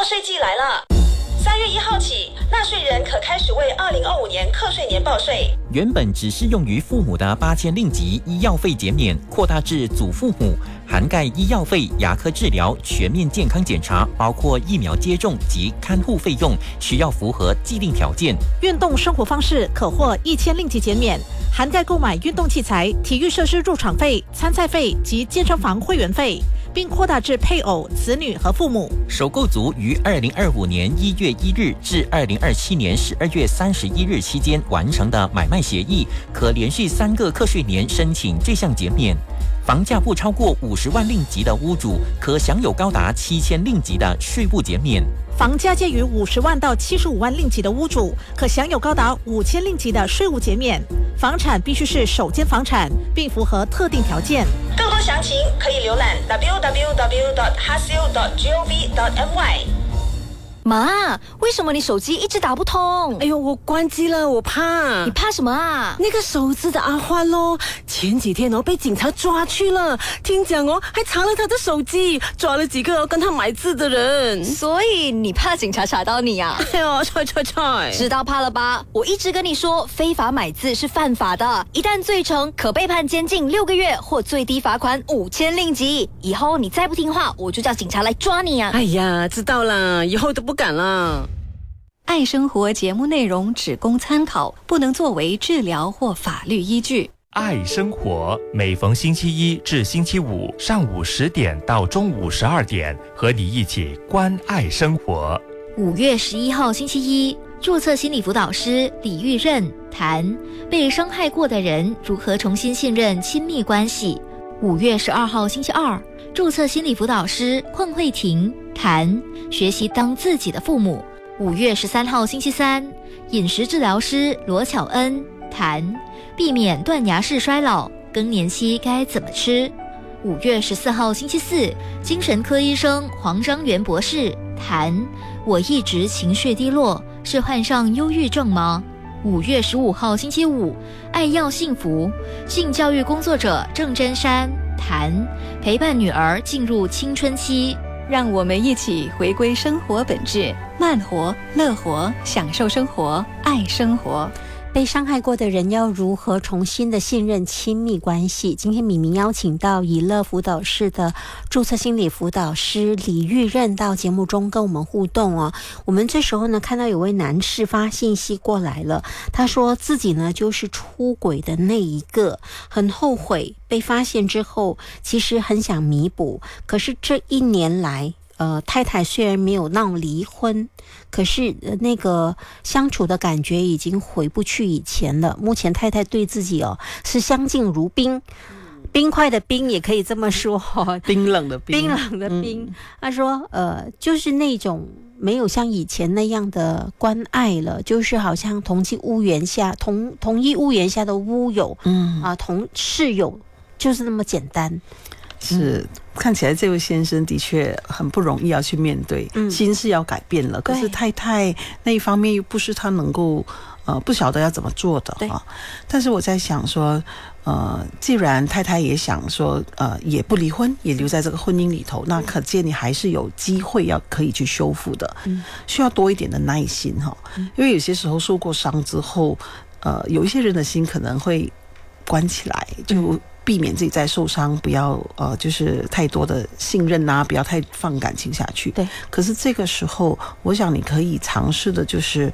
税季来了。3月1号起，纳税人可开始为2025年课税年报税。 原本只适用于父母的8000令吉医药费减免，扩大至祖父母，涵盖医药费、牙科治疗、全面健康检查，包括疫苗接种及看护费用，需要符合既定条件。 运动生活方式可获1000令吉减免，涵盖购买运动器材、体育设施入场费、参赛费及健身房会员费，并扩大至配偶、子女和父母。 首购族于2025年1月1日至2027年12月31日期间完成的买卖协议，可连续3个课税年申请这项减免。房价不超过50万令吉的屋主，可享有高达7000令吉的税务减免。 房价介于50万到75万令吉的屋主，可享有高达5000令吉的税务减免。房产必须是首间房产，并符合特定条件。 更多详情可以浏览 www.hasil.gov.my。 妈，为什么你手机一直打不通？ 哎呦，我关机了，我怕。 你怕什么啊？ 那个手指的阿欢咯，前几天被警察抓去了，听讲还查了他的手机，抓了几个跟他买字的人。 所以你怕警察查到你啊？ 哎呦，踹！ 知道怕了吧？我一直跟你说，非法买字是犯法的，一旦罪成，可被判监禁6个月或最低罚款5000令吉。以后你再不听话，我就叫警察来抓你啊！ 哎呀，知道了，以后都不敢了。 爱生活节目内容只供参考，不能作为治疗或法律依据。 爱生活每逢星期一至星期五上午10点到中午12点，和你一起关爱生活。 5月11号星期一，注册心理辅导师李玉任谈被伤害过的人如何重新信任亲密关系。5月12号星期二，注册心理辅导师邝慧婷谈学习当自己的父母。5月13号星期三，饮食治疗师罗巧恩谈避免断崖式衰老，更年期该怎么吃。5月14号星期四，精神科医生黄章元博士谈我一直情绪低落，是患上忧郁症吗？5月15号星期五，爱要幸福，性教育工作者郑真山谈陪伴女儿进入青春期。 让我们一起回归生活本质，慢活、乐活，享受生活，爱生活。 被伤害过的人要如何重新的信任亲密关系？今天敏明邀请到以乐辅导室的注册心理辅导师李玉任到节目中跟我们互动哦。我们这时候呢看到有位男士发信息过来了，他说自己呢就是出轨的那一个，很后悔，被发现之后其实很想弥补，可是这1年来太太虽然没有闹离婚，可是那个相处的感觉已经回不去以前了。目前太太对自己是相敬如宾，冰块的冰也可以这么说， 冰冷的冰， 冰冷的冰。他说就是那种没有像以前那样的关爱了，就是好像同一屋檐下的屋友，同室友，就是那么简单。 是，看起来这位先生的确很不容易要去面对，心是要改变了，可是太太那一方面又不是他能够不晓得要怎么做的啊。但是我在想说既然太太也想说也不离婚，也留在这个婚姻里头，那可见你还是有机会可以去修复的，需要多一点的耐心哈。因为有些时候受过伤之后有一些人的心可能会关起来，就避免自己再受伤，不要就是太多的信任啊，不要太放感情下去。对。可是这个时候，我想你可以尝试的就是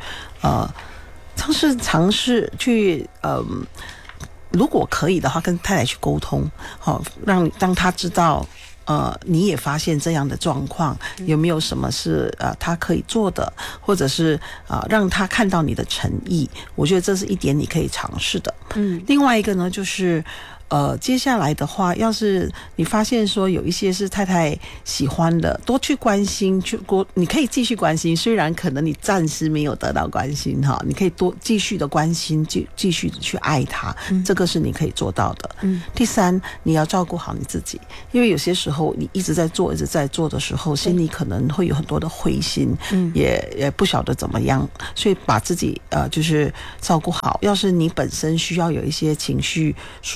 尝试去如果可以的话，跟太太去沟通，让他知道。你也发现这样的状况，有没有什么是他可以做的，或者是让他看到你的诚意？我觉得这是一点你可以尝试的。另外一个呢，就是接下来的话，要是你发现说有一些是太太喜欢的，多去关心，你可以继续关心，虽然可能你暂时没有得到关心哈，你可以多继续的关心，继续的去爱他，这个是你可以做到的。第三，你要照顾好你自己，因为有些时候你一直在做的时候，心里可能会有很多的灰心，也不晓得怎么样，所以把自己就是照顾好。要是你本身需要有一些情绪抒发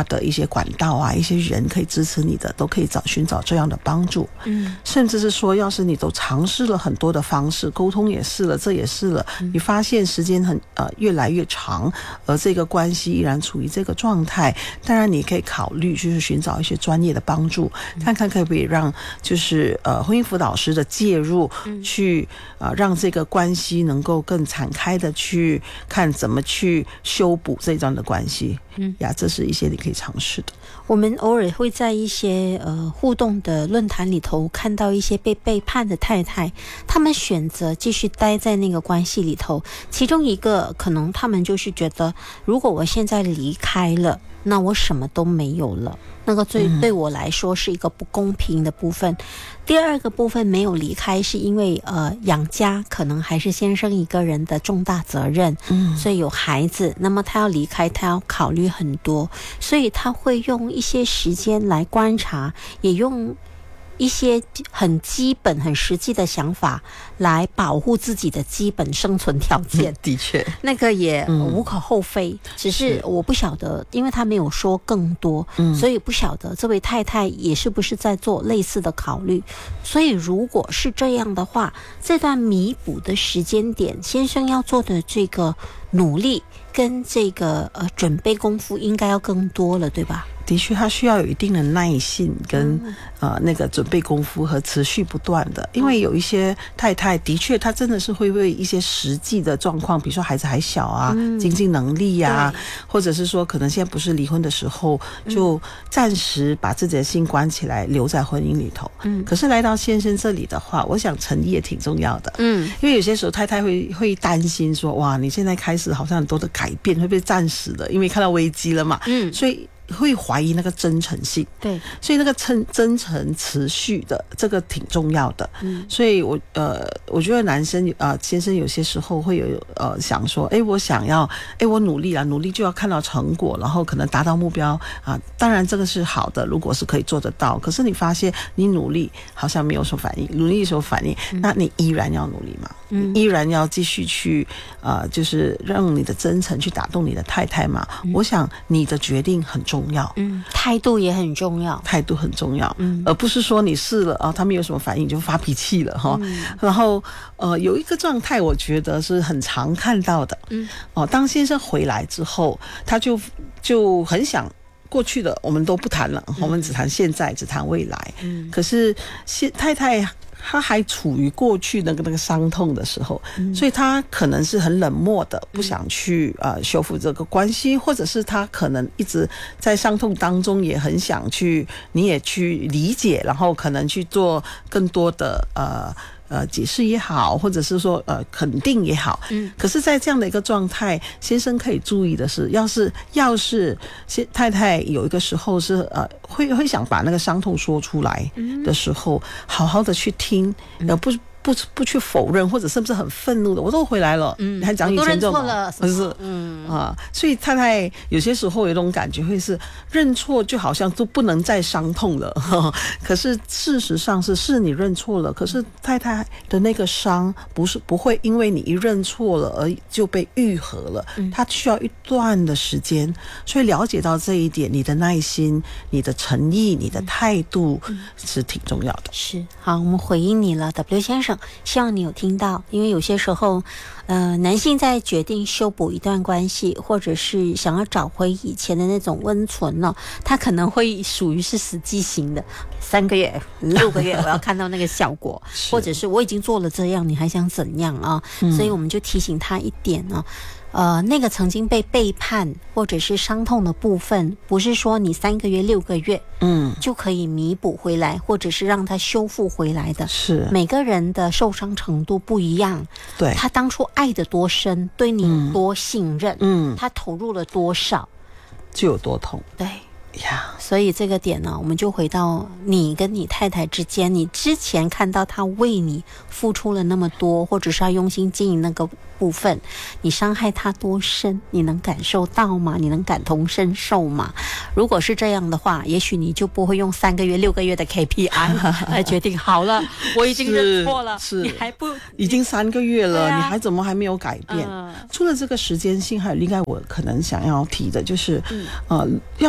的一些管道啊，一些人可以支持你的，都可以寻找这样的帮助。甚至是说，要是你都尝试了很多的方式，沟通也试了，这也试了，你发现时间越来越长，而这个关系依然处于这个状态，当然你可以考虑就是寻找一些专业的帮助，看看可不可以让就是婚姻辅导师的介入，去让这个关系能够更敞开的去看怎么去修补这段的关系。这是一些你可以尝试的。 我们偶尔会在一些互动的论坛里头看到一些被背叛的太太，他们选择继续待在那个关系里头，其中一个可能他们就是觉得，如果我现在离开了，那我什么都没有了，那个对我来说是一个不公平的部分。第二个部分没有离开，是因为养家可能还是先生一个人的重大责任，所以有孩子，那么他要离开，他要考虑很多，所以他会用一些时间来观察，也用一些很基本很实际的想法来保护自己的基本生存条件。 的确那个也无可厚非，只是我不晓得，因为他没有说更多，所以不晓得这位太太也是不是在做类似的考虑。所以如果是这样的话，这段弥补的时间点，先生要做的这个努力跟这个准备功夫应该要更多了，对吧？ 的确，他需要有一定的耐性跟那个准备功夫和持续不断的，因为有一些太太的确她真的是会为一些实际的状况，比如说孩子还小啊，经济能力啊，或者是说可能现在不是离婚的时候，就暂时把自己的心关起来，留在婚姻里头。可是来到先生这里的话，我想诚意也挺重要的。因为有些时候太太会担心说，哇，你现在开始好像很多的改变会不会暂时的，因为看到危机了嘛，所以会怀疑那个真诚性。对，所以那个真诚持续的这个挺重要的。所以我觉得男生先生有些时候会有想说，我想要我努力努力就要看到成果，然后可能达到目标啊。当然这个是好的，如果是可以做得到，可是你发现你努力好像没有什么反应，努力有什么反应，那你依然要努力嘛，依然要继续去就是让你的真诚去打动你的太太嘛。我想你的决定很重要， 态度也很重要， 态度很重要，而不是说你试了他们有什么反应就发脾气了哈。然后有一个状态我觉得是很常看到的，当先生回来之后，他就很想过去的我们都不谈了，我们只谈现在，只谈未来。可是太太他还处于过去那个伤痛的时候，所以他可能是很冷漠的，不想去修复这个关系，或者是他可能一直在伤痛当中，也很想去你也去理解，然后可能去做更多的解释也好，或者是说肯定也好。可是在这样的一个状态，先生可以注意的是，要是太太有一个时候是会想把那个伤痛说出来的时候，好好的去听，不去否认，或者甚至很愤怒的，我都回来了，你还讲以前这种，不是，所以太太有些时候有一种感觉，会是认错就好像都不能再伤痛了，可是事实上是你认错了，可是太太的那个伤不会因为你一认错了而就被愈合了，它需要一段的时间，所以了解到这一点，你的耐心、你的诚意、你的态度是挺重要的。 是，好，我们回应你了 W 先生，希望你有听到，因为有些时候男性在决定修补一段关系，或者是想要找回以前的那种温存呢，他可能会属于是死记型的，3个月、6个月我要看到那个效果或者是我已经做了这样，你还想怎样啊？所以我们就提醒他一点呢，那个曾经被背叛或者是伤痛的部分，不是说你3个月、6个月就可以弥补回来，或者是让它修复回来的。是每个人的受伤程度不一样，对，他当初爱得多深，对你有多信任，他投入了多少， 就有多痛。 对呀，所以这个点呢，我们就回到你跟你太太之间，你之前看到他为你付出了那么多，或者是他用心经营那个部分，你伤害他多深，你能感受到吗？你能感同身受吗？如果是这样的话，也许你就不会用3个月、6个月的 KPI 来决定好了，我已经认错了，你还不已经3个月了，你还怎么还没有改变？除了这个时间性，还有另外我可能想要提的就是要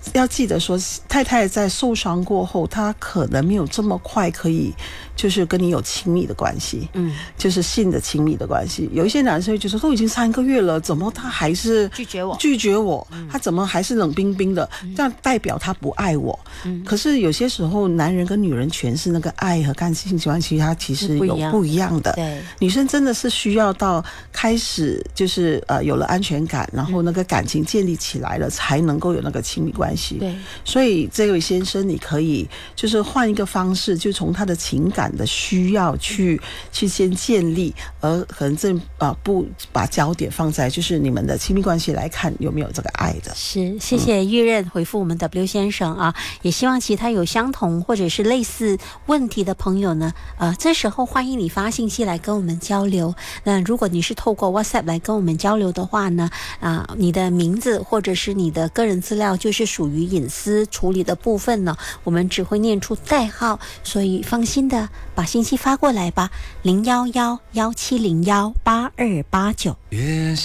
要记得说，太太在受伤过后，她可能没有这么快可以就是跟你有亲密的关系，就是性的亲密的关系。有一些男生会觉得都已经3个月了，怎么他还是拒绝我，他怎么还是冷冰冰的，这样代表他不爱我。可是有些时候男人跟女人诠释那个爱和干性关系，它其实有不一样的。对，女生真的是需要到开始就是有了安全感，然后那个感情建立起来了，才能够有那个亲密关系。对，所以这位先生你可以就是换一个方式，就从他的情感的需要去先建立，而可能不把焦点放在就是你们的亲密关系来看有没有这个爱的。 是，谢谢玉任回复我们 W 先生啊，也希望其他有相同或者是类似问题的朋友呢，这时候欢迎你发信息来跟我们交流。那如果你是透过 WhatsApp 来跟我们交流的话呢，你的名字或者是你的个人资料就是属于隐私处理的部分呢，我们只会念出代号，所以放心的把信息发过来吧，011-1701-8289。